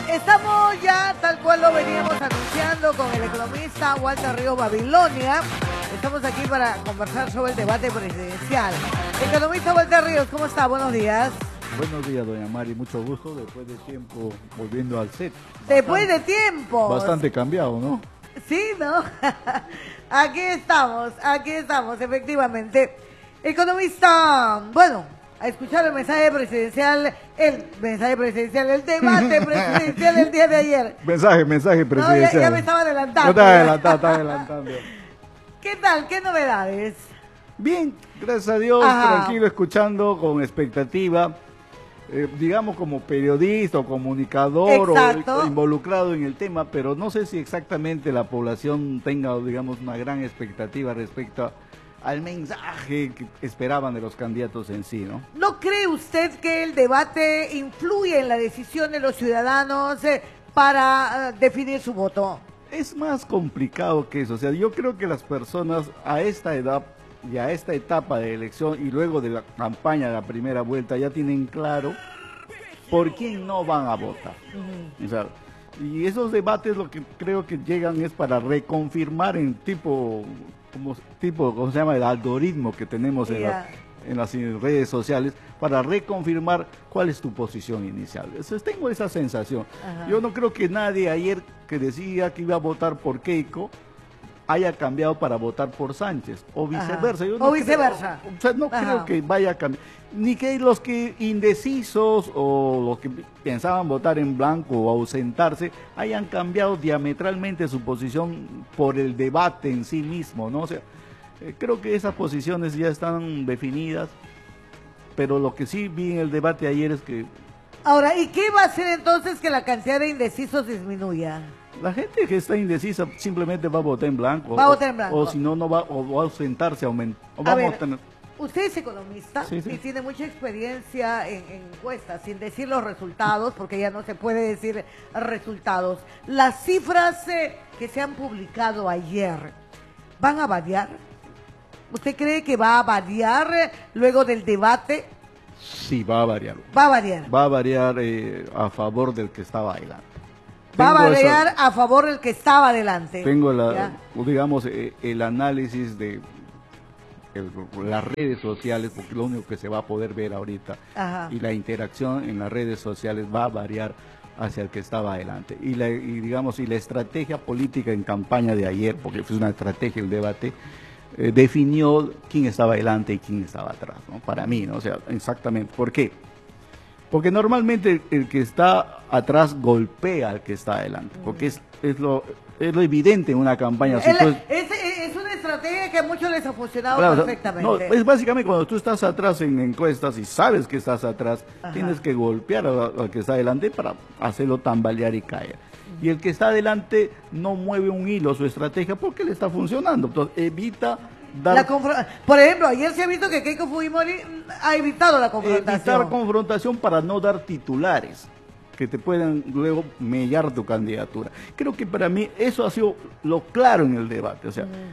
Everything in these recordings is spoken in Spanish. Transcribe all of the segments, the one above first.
Estamos ya tal cual lo veníamos anunciando con el economista Walter Ríos Babilonia. Estamos aquí para conversar sobre el debate presidencial. Economista Walter Ríos, ¿cómo está? Buenos días. Buenos días, doña Mari, mucho gusto después de tiempo volviendo al set. Después de tiempo. Bastante cambiado, ¿no? Sí, ¿no? Aquí estamos, efectivamente. Economista, bueno, a escuchar el mensaje presidencial, el debate presidencial del día de ayer. Mensaje presidencial. No, ya me estaba adelantando. Estaba adelantando. ¿Qué tal? ¿Qué novedades? Bien, gracias a Dios, tranquilo, escuchando con expectativa. Digamos como periodista o comunicador o involucrado en el tema, pero no sé si exactamente la población tenga, digamos, una gran expectativa respecto al mensaje que esperaban de los candidatos en sí, ¿no? ¿No cree usted que el debate influye en la decisión de los ciudadanos para definir su voto? Es más complicado que eso, o sea, yo creo que las personas a esta edad y a esta etapa de elección y luego de la campaña de la primera vuelta ya tienen claro por quién no van a votar. O sea, y esos debates lo que creo que llegan es para reconfirmar en ¿cómo se llama? El algoritmo que tenemos en las redes sociales, para reconfirmar cuál es tu posición inicial. Entonces tengo esa sensación. Yo no creo que nadie ayer que decía que iba a votar por Keiko haya cambiado para votar por Sánchez, o viceversa. Yo no creo que vaya a cambiar, ni que los que indecisos o los que pensaban votar en blanco o ausentarse hayan cambiado diametralmente su posición por el debate en sí mismo, ¿no? O sea, creo que esas posiciones ya están definidas, pero lo que sí vi en el debate ayer es que... Ahora, ¿y qué va a hacer entonces que la cantidad de indecisos disminuya? La gente que está indecisa simplemente va a votar en blanco. O si no, va a ausentarse. Usted es economista y tiene mucha experiencia en encuestas, sin decir los resultados, porque ya no se puede decir resultados. Las cifras que se han publicado ayer, ¿van a variar? ¿Usted cree que va a variar luego del debate? Sí, va a variar. Va a variar. Va a variar a favor del que estaba adelante. Va a variar a favor del que estaba adelante. Tengo digamos, el análisis de las redes sociales, porque lo único que se va a poder ver ahorita, y la interacción en las redes sociales va a variar hacia el que estaba adelante. Y la estrategia política en campaña de ayer, porque fue una estrategia el debate, definió quién estaba adelante y quién estaba atrás, ¿no? Para mí, ¿no? O sea, exactamente. ¿Por qué? Porque normalmente el que está atrás golpea al que está adelante, porque es lo evidente en una campaña. Es una estrategia que a muchos les ha funcionado perfectamente. No, es básicamente cuando tú estás atrás en encuestas y sabes que estás atrás, tienes que golpear al que está adelante para hacerlo tambalear y caer. Y el que está adelante no mueve un hilo su estrategia porque le está funcionando, entonces evita... Por ejemplo, ayer se ha visto que Keiko Fujimori ha evitado la confrontación. Evitar confrontación para no dar titulares que te puedan luego mellar tu candidatura. Creo que para mí eso ha sido lo claro en el debate,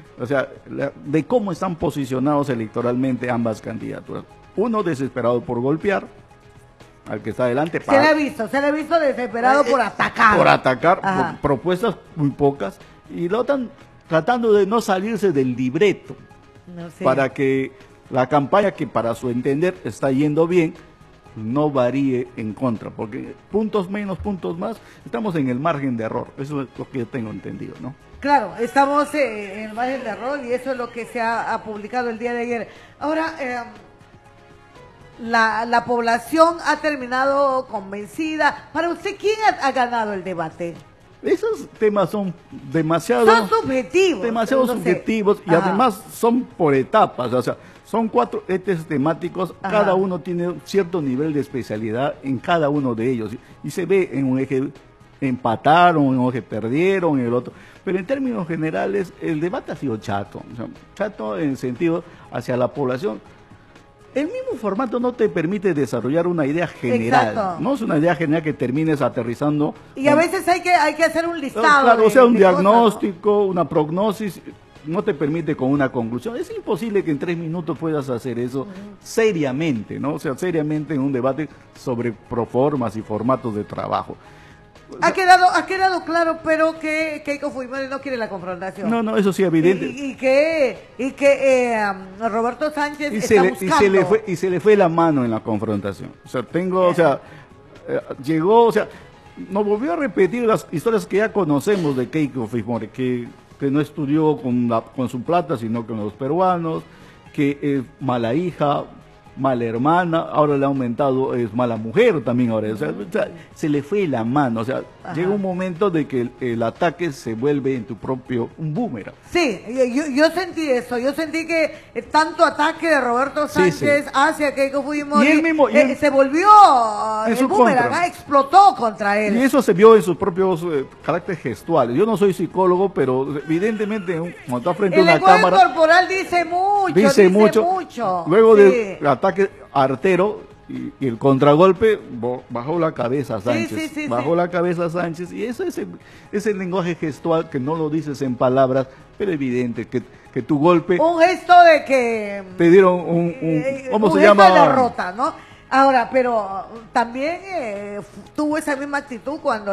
de cómo están posicionados electoralmente ambas candidaturas. Uno desesperado por golpear al que está adelante. Se le ha visto desesperado por atacar. Por atacar, por propuestas muy pocas, y lo están tratando de no salirse del libreto, para que la campaña, que para su entender está yendo bien, no varíe en contra, porque puntos menos, puntos más, estamos en el margen de error. Eso es lo que yo tengo entendido, ¿no? Claro, estamos en el margen de error y eso es lo que se ha publicado el día de ayer. Ahora, la población ha terminado convencida. Para usted, ¿quién ha ganado el debate? Esos temas son demasiado subjetivos y además son por etapas, o sea, son 4 ejes temáticos, cada uno tiene cierto nivel de especialidad en cada uno de ellos, y se ve en un eje empataron, en un eje perdieron, en el otro, pero en términos generales el debate ha sido chato, chato en el sentido hacia la población. El mismo formato no te permite desarrollar una idea general, no es una idea general que termines aterrizando. Y a veces hay que hacer un listado. Claro, un diagnóstico, cosas, ¿no? Una prognosis, no te permite con una conclusión. Es imposible que en 3 minutos puedas hacer eso seriamente, ¿no? O sea, seriamente en un debate sobre proformas y formatos de trabajo. Ha quedado claro, pero que Keiko Fujimori no quiere la confrontación. No, eso sí, evidente. Y que Roberto Sánchez está buscando. Y se le fue la mano en la confrontación. O sea, llegó, o sea, nos volvió a repetir las historias que ya conocemos de Keiko Fujimori, que no estudió con su plata, sino con los peruanos, que es mala hija, mala hermana, ahora le ha aumentado, es mala mujer también ahora, o sea, se le fue la mano, o sea, llega un momento de que el ataque se vuelve en tu propio, un boomerang. Sí, yo sentí eso, yo sentí que tanto ataque de Roberto Sánchez hacia Keiko Fujimori se volvió el boomerang, explotó contra él. Y eso se vio en sus propios caracteres gestuales. Yo no soy psicólogo, pero evidentemente cuando está frente a una cámara... El lenguaje corporal dice mucho. Luego del ataque artero y el contragolpe, bajó la cabeza Sánchez, la cabeza Sánchez, y eso es el lenguaje gestual que no lo dices en palabras, pero evidente que tu golpe... Un gesto de que... Te dieron ¿cómo se llama? Una derrota, ¿no? Ahora, pero también tuvo esa misma actitud cuando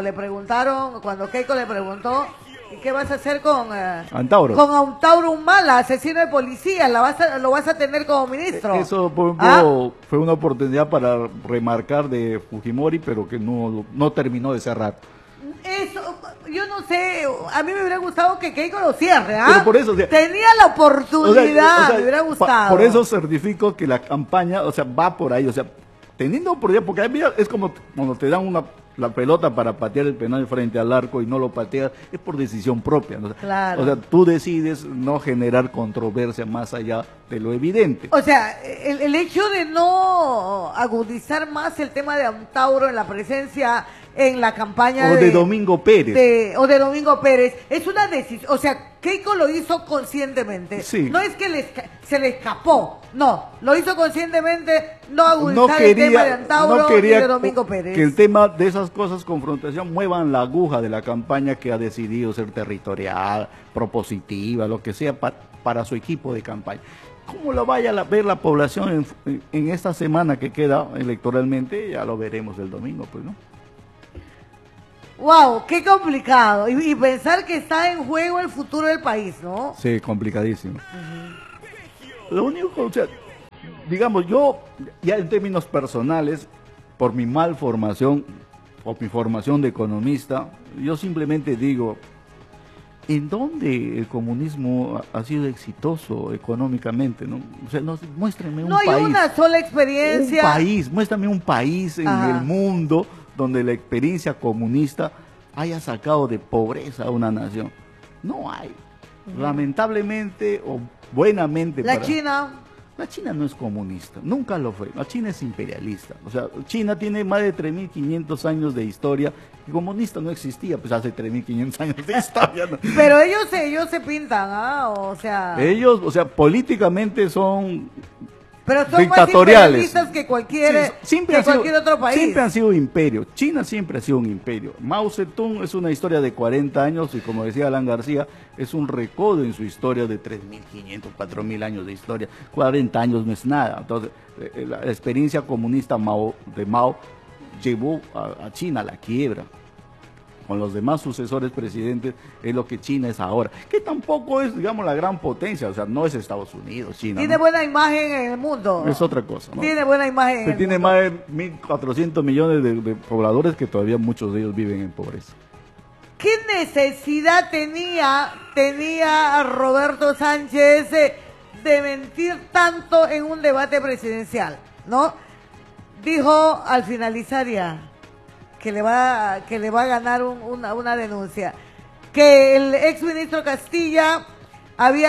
Keiko le preguntó, ¿qué vas a hacer con Antauro? Con Antauro Humala, asesino de policía, lo vas a tener como ministro. Eso, por ejemplo, fue una oportunidad para remarcar de Fujimori, pero que no terminó de cerrar. Eso, yo no sé, a mí me hubiera gustado que Keiko lo cierre, Pero por eso, o sea, tenía la oportunidad, me hubiera gustado. Por eso certifico que la campaña, o sea, va por ahí, o sea, teniendo oportunidad, porque es como cuando te dan la pelota para patear el penal frente al arco y no lo pateas, es por decisión propia, ¿no? Claro. O sea, tú decides no generar controversia más allá de lo evidente. O sea, el hecho de no agudizar más el tema de Antauro en la presencia en la campaña de Domingo Pérez. O de Domingo Pérez, es una decisión, o sea, Keiko lo hizo conscientemente. Sí. No es que se le escapó, no, lo hizo conscientemente, no agudizar el tema de Antauro y de Domingo Pérez. Que el tema de esas cosas, confrontación, muevan la aguja de la campaña que ha decidido ser territorial, propositiva, lo que sea, para su equipo de campaña. ¿Cómo lo vaya a ver la población en esta semana que queda electoralmente? Ya lo veremos el domingo, pues, ¿no? Wow, qué complicado. Y pensar que está en juego el futuro del país, ¿no? Sí, complicadísimo. Lo único, o sea, digamos, yo ya en términos personales, por mi malformación o mi formación de economista, yo simplemente digo, ¿en dónde el comunismo ha sido exitoso económicamente? ¿No? O sea, muéstrenme un país. No hay una sola experiencia. Un país, muéstrame un país en el mundo donde la experiencia comunista haya sacado de pobreza a una nación. No hay. Lamentablemente o buenamente. La China no es comunista, nunca lo fue. La China es imperialista. O sea, China tiene más de 3.500 años de historia. Y comunista no existía, pues hace 3.500 años de historia. ¿No? Pero ellos se pintan, o sea... Ellos, o sea, políticamente son... Pero son dictatoriales más que cualquier otro país. Siempre han sido imperio. China siempre ha sido un imperio. Mao Zedong es una historia de 40 años y, como decía Alan García, es un recodo en su historia de 3.500, 4.000 años de historia. 40 años no es nada. Entonces, la experiencia comunista de Mao llevó a China a la quiebra. Con los demás sucesores presidentes es lo que China es ahora, que tampoco es, digamos, la gran potencia, o sea, no es Estados Unidos, China. Tiene buena imagen en el mundo. Es otra cosa, ¿no? Tiene buena imagen en el tiene mundo. Más de 1.400 millones de pobladores que todavía muchos de ellos viven en pobreza. ¿Qué necesidad tenía Roberto Sánchez de mentir tanto en un debate presidencial, ¿no? Dijo al finalizar ya que le va a ganar una denuncia, que el exministro Castilla había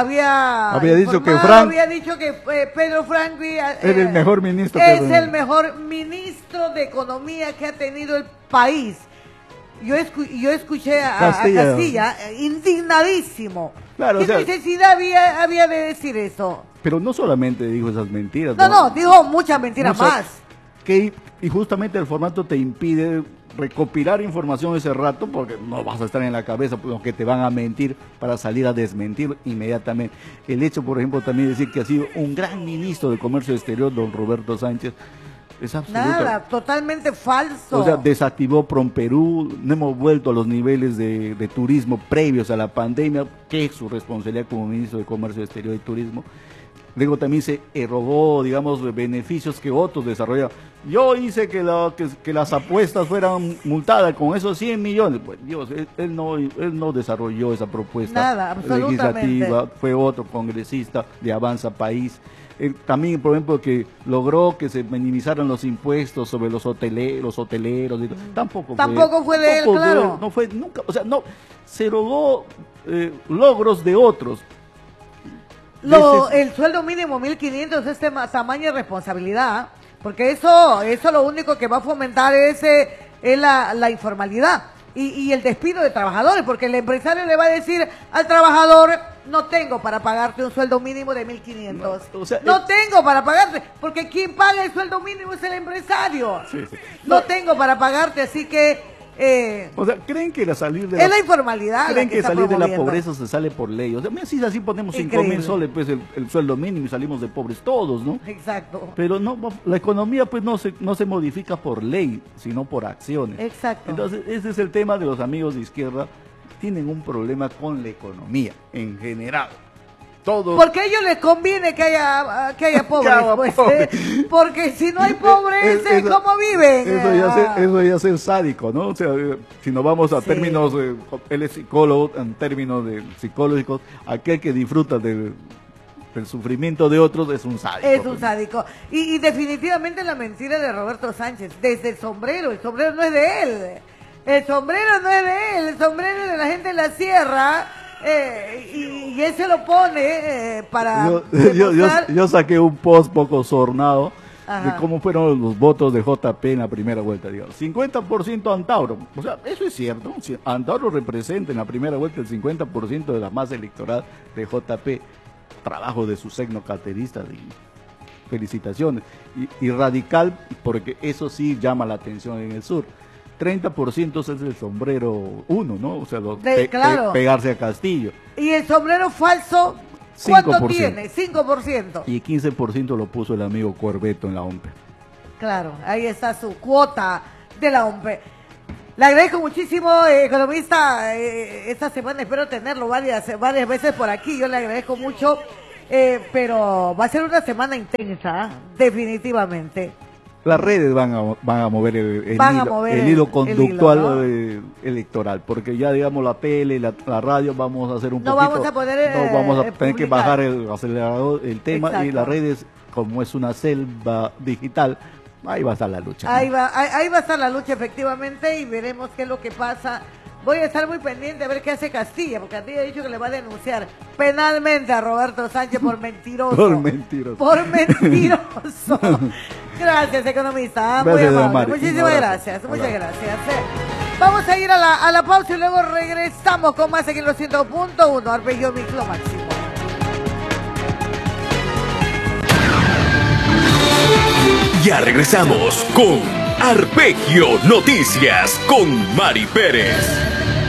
dicho que Pedro Franqui es el mejor ministro el mejor ministro de Economía que ha tenido el país. Yo escuché a Castilla indignadísimo. Claro, ¿Qué necesidad había de decir eso? Pero no solamente dijo esas mentiras. No, dijo muchas mentiras más. Y justamente el formato te impide recopilar información ese rato, porque no vas a estar en la cabeza, porque te van a mentir para salir a desmentir inmediatamente. El hecho, por ejemplo, también de decir que ha sido un gran ministro de Comercio Exterior, don Roberto Sánchez, Es absoluta. Nada, totalmente falso. O sea, desactivó PROMPERÚ, no hemos vuelto a los niveles de turismo previos a la pandemia, que es su responsabilidad como ministro de Comercio Exterior y Turismo. Luego también se erogó, digamos, beneficios que otros desarrollaron. Yo hice que las apuestas fueran multadas con esos 100 millones. Pues Dios, él no desarrolló esa propuesta legislativa, fue otro congresista de Avanza País. También, por ejemplo, que logró que se minimizaran los impuestos sobre los hoteleros y todo. Tampoco fue de él, claro. No fue nunca, o sea, no, se erogó logros de otros. El sueldo mínimo 1.500 es tamaño de responsabilidad, porque eso lo único que va a fomentar es la informalidad y el despido de trabajadores, porque el empresario le va a decir al trabajador: no tengo para pagarte un sueldo mínimo de 1.500. No tengo para pagarte, porque quien paga el sueldo mínimo es el empresario. Sí. No tengo para pagarte, así que... o sea, ¿creen que salir de la informalidad? ¿Creen que salir de la pobreza se sale por ley? O sea, si así ponemos 5.000 soles, pues el sueldo mínimo y salimos de pobres todos, ¿no? Exacto. Pero no, la economía pues no se modifica por ley, sino por acciones. Exacto. Entonces, ese es el tema de los amigos de izquierda. Tienen un problema con la economía en general. Todo. Porque a ellos les conviene que haya pobres, pues, porque si no hay pobres, ¿cómo viven? Eso ya es ser sádico, ¿no? O sea, si nos vamos a términos, él es psicólogo, en términos psicológicos, aquel que disfruta del sufrimiento de otros es un sádico. Es un sádico. Y definitivamente la mentira de Roberto Sánchez, desde el sombrero no es de él. El sombrero no es de él, el sombrero es de la gente de la sierra. Y él se lo pone para... Yo saqué un post poco sornado de cómo fueron los votos de JP en la primera vuelta, digamos. 50% Antauro. O sea, eso es cierto. Antauro representa en la primera vuelta el 50% de la masa electoral de JP. Trabajo de su signo carterista. Felicitaciones. Y Radical, porque eso sí llama la atención en el sur. 30% es el sombrero 1, ¿no? O sea, pegarse a Castillo. ¿Y el sombrero falso cuánto 5%. Tiene? 5%. Y 15% lo puso el amigo Corbeto en la OMPE. Claro, ahí está su cuota de la OMPE. Le agradezco muchísimo, economista, esta semana espero tenerlo varias veces por aquí, yo le agradezco mucho, pero va a ser una semana intensa, definitivamente. Las redes van a mover el hilo conductual, ¿no? Electoral, porque ya digamos la tele, la radio vamos a hacer un poquito, vamos a tener que bajar el acelerador, el tema. Exacto. Y las redes, como es una selva digital, ahí va a estar la lucha. Ahí va a estar la lucha efectivamente y veremos qué es lo que pasa. Voy a estar muy pendiente a ver qué hace Castilla, porque Castilla ha dicho que le va a denunciar penalmente a Roberto Sánchez por mentiroso. Por mentiroso. Gracias, economista. Muy amable. Muchísimas gracias. Muchas gracias. Vamos a ir a la pausa y luego regresamos con más aquí en los 100.1. Arpegio Mix, lo máximo. Ya regresamos con Arpegio Noticias con Mari Pérez.